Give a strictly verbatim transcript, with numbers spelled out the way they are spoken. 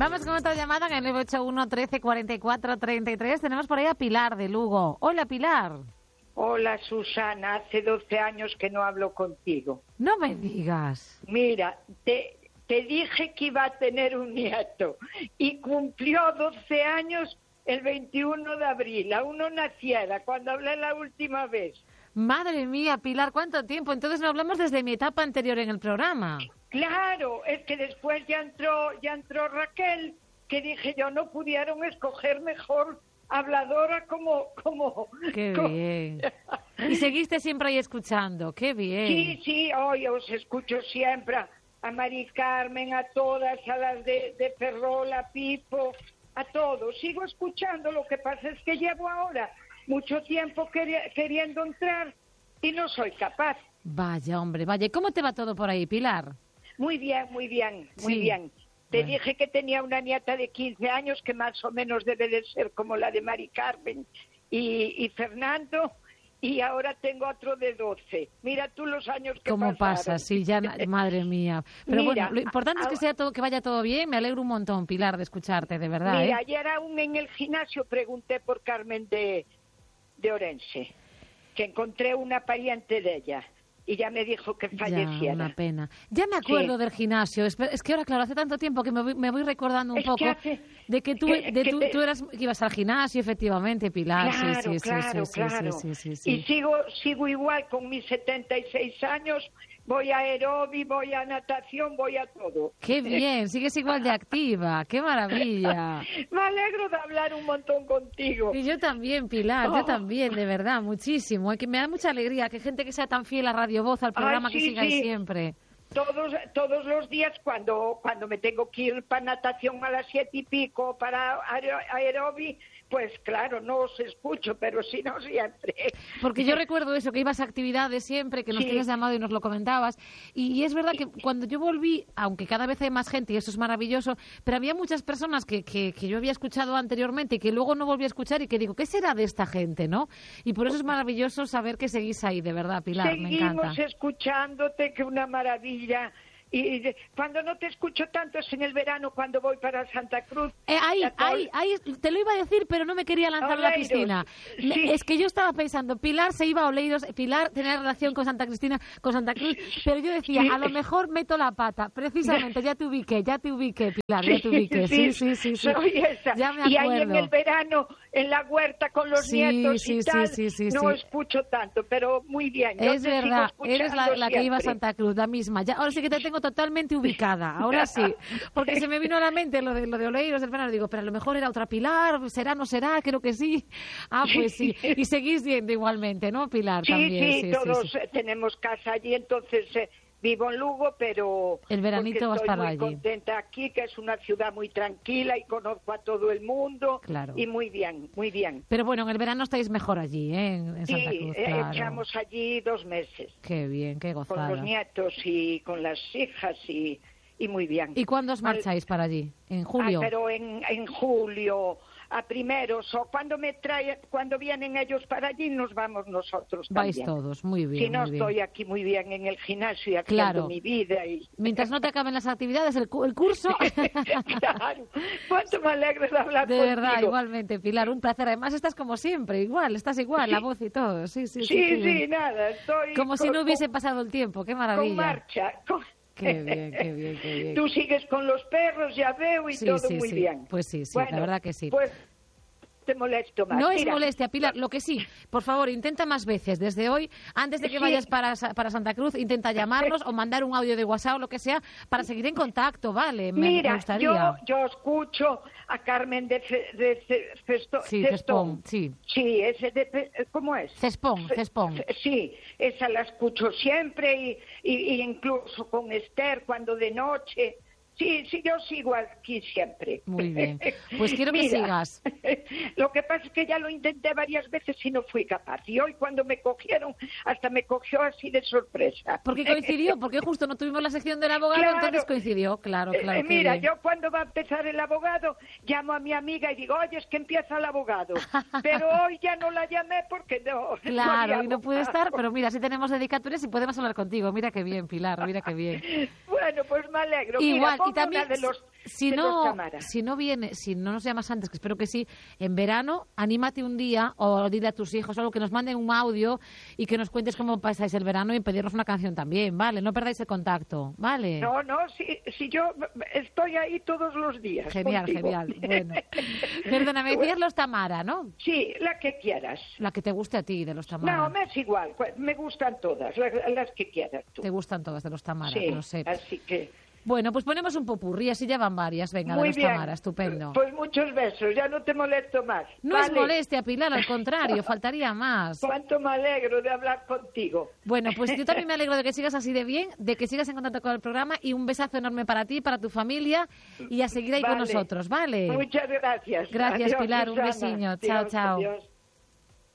Vamos con otra llamada en el nueve ocho uno, trece, cuarenta y cuatro, treinta y tres. Tenemos por ahí a Pilar de Lugo. Hola, Pilar. Hola, Susana. Hace doce años que no hablo contigo. No me digas. Mira, te, te dije que iba a tener un nieto y cumplió doce años el veintiuno de abril. Aún no naciera, cuando hablé la última vez. Madre mía, Pilar, ¿cuánto tiempo? Entonces no hablamos desde mi etapa anterior en el programa. Claro, es que después ya entró, ya entró Raquel, que dije yo, no pudieron escoger mejor habladora como... como ¡Qué como... bien! Y seguiste siempre ahí escuchando, ¡qué bien! Sí, sí, hoy os escucho siempre a Mari Carmen, a todas, a las de, de Ferrol, a Pipo, a todos. Sigo escuchando, lo que pasa es que llevo ahora mucho tiempo queri- queriendo entrar y no soy capaz. Vaya, hombre, vaya. ¿Y cómo te va todo por ahí, Pilar? Muy bien, muy bien, muy Sí. bien. Te Bueno. dije que tenía una nieta de quince años que más o menos debe de ser como la de Mari Carmen y, y Fernando, y ahora tengo otro de doce. Mira tú los años que ¿Cómo pasaron. pasa? Sí, ya, madre mía. Pero Mira, bueno, lo importante es que sea todo, que vaya todo bien. Me alegro un montón, Pilar, de escucharte, de verdad. Mira, ¿eh? ayer aún en el gimnasio pregunté por Carmen de, de Orense, que encontré una pariente de ella. Y ya me dijo que falleciera. Ya, una pena. Ya me acuerdo Sí. del gimnasio. Es, es que ahora, claro, hace tanto tiempo que me voy, me voy recordando un Es que poco hace- de que tú, que- de que tú, te- tú eras, que ibas al gimnasio, efectivamente, Pilar. Claro, sí, sí, claro, sí, sí, claro. sí, sí, sí, sí. Y sigo, sigo igual con mis setenta y seis años. Voy a aerobi, voy a natación, voy a todo. Qué bien, sigues igual de activa. Qué maravilla. Me alegro de hablar un montón contigo. Y yo también, Pilar, yo Oh. también, de verdad, muchísimo. Es que me da mucha alegría que gente que sea tan fiel a Radio Voz, al programa, Ay, que sí, siga ahí sí. siempre. Todos, todos los días cuando, cuando me tengo que ir para natación a las siete y pico, para aer- aerobi, pues claro, no os escucho, pero si no siempre. Porque yo recuerdo eso, que ibas a actividades siempre, que nos Sí. tienes llamado y nos lo comentabas. Y, y es verdad que cuando yo volví, aunque cada vez hay más gente y eso es maravilloso, pero había muchas personas que, que, que yo había escuchado anteriormente y que luego no volví a escuchar y que digo, ¿qué será de esta gente, no? Y por eso es maravilloso saber que seguís ahí, de verdad, Pilar, me encanta. Seguimos escuchándote, que una maravilla. Y de- cuando no te escucho tanto es en el verano, cuando voy para Santa Cruz. Eh, ahí, A todo- ahí, ahí, te lo iba a decir, pero no me quería lanzar a la Oleiros, piscina. Me- sí. Es que yo estaba pensando, Pilar se iba a Oleiros, Pilar tenía relación con Santa Cristina, con Santa Cruz, pero yo decía, Sí. a lo mejor meto la pata. Precisamente, ya te ubiqué, ya te ubiqué, Pilar, ya te ubiqué. Sí, sí, sí, sí. Soy esa. Ya me Y ahí en acuerdo. el verano, en la huerta con los Sí, nietos sí, y sí, tal, sí, sí, no sí. escucho tanto, pero muy bien. Yo Es te sigo verdad, eres la, escuchando la que iba a siempre. Santa Cruz, la misma. Ya, ahora sí que te tengo totalmente ubicada, ahora sí. Porque se me vino a la mente lo de, lo de Oleiros del verano. Digo, pero a lo mejor era otra Pilar, ¿será, no será? Creo que sí. Ah, pues sí. Y seguís yendo igualmente, ¿no, Pilar? Sí, También. sí, Sí, todos sí, sí. eh, tenemos casa allí, entonces eh, vivo en Lugo, pero El veranito va a porque estar estoy muy allí. contenta aquí, que es una ciudad muy tranquila y conozco a todo el mundo. Claro. Y muy bien, muy bien. Pero bueno, en el verano estáis mejor allí, ¿eh? En, en Santa Sí, Cruz, eh, claro. echamos allí dos meses Qué bien, qué con gozada. los nietos y con las hijas y, y muy bien. ¿Y cuándo os Al- marcháis para allí? ¿En Ay, julio? pero en, en julio, a primeros, o cuando me trae, cuando vienen ellos para allí, nos vamos nosotros Vais también. todos, muy bien, Si no, muy bien. estoy aquí muy bien en el gimnasio y haciendo Claro. mi vida. Y... Mientras no te acaben las actividades, el, cu- el curso... Claro, cuánto me alegro de hablar De contigo. verdad, igualmente, Pilar, un placer. Además, estás como siempre, igual, estás igual, la voz y todo. Sí, sí, sí. Sí, qué sí, bien. nada, estoy... Como si con- no hubiese pasado el tiempo, qué con, maravilla. con marcha. con- Qué bien, qué bien, qué bien. Tú sigues con los perros, ya veo, y Sí, todo sí, muy sí. bien. Pues sí, sí, Bueno, la verdad que sí. Pues te molesto más. No es Mira, molestia, Pilar. Lo que sí, por favor, intenta más veces. Desde hoy, antes de que Sí. vayas para, Sa- para Santa Cruz, intenta llamarnos o mandar un audio de WhatsApp o lo que sea para seguir en contacto, ¿vale? Me, Mira, me gustaría. yo, yo escucho a Carmen de, Fe- de Ce- Festo- Sí, Cestón. Cespón, sí. Sí, ese de, Fe- ¿cómo es? Cespón, Fe- Cespón. Fe- Sí, esa la escucho siempre y, y, y incluso con Esther cuando de noche. Sí, sí, yo sigo aquí siempre. Muy bien. Pues quiero que Mira, sigas. Lo que pasa es que ya lo intenté varias veces y no fui capaz. Y hoy cuando me cogieron, hasta me cogió así de sorpresa. Porque coincidió, porque justo no tuvimos la sección del abogado, Claro. entonces coincidió. Claro, claro. Eh, qué mira, bien. yo cuando va a empezar el abogado, llamo a mi amiga y digo, oye, es que empieza el abogado. Pero hoy ya no la llamé porque no. Claro, había y no puede abogado. estar, pero mira, si tenemos dedicatorias y podemos hablar contigo. Mira qué bien, Pilar, mira qué bien. Bueno, pues me alegro. Igual, Mira, y ponme también- una de los, si de no, los Tamara. si no viene, si no nos llamas antes, que espero que sí, en verano, anímate un día o dile a tus hijos algo, que nos manden un audio y que nos cuentes cómo pasáis el verano y pedirnos una canción también, ¿vale? No perdáis el contacto, ¿vale? No, no, si, si yo estoy ahí todos los días. Genial, contigo. genial. Bueno. Perdona, me decías los Tamara, ¿no? Sí, la que quieras. La que te guste a ti, de los Tamara. No, me es igual, me gustan todas, las, las que quieras tú. Te gustan todas de los Tamara, Sí, que lo sé. así que... Bueno, pues ponemos un popurrí, así ya van varias. Venga, Muy de los bien. Tamara, estupendo. Pues muchos besos, ya no te molesto más. No es ¿vale? molestia, Pilar, al contrario, faltaría más. Cuánto me alegro de hablar contigo. Bueno, pues yo también me alegro de que sigas así de bien, de que sigas en contacto con el programa, y un besazo enorme para ti, para tu familia, y a seguir ahí Vale. con nosotros, ¿vale? Muchas gracias. Gracias, Adiós, Pilar, un Susana. besiño. Chao, Adiós, chao. adiós.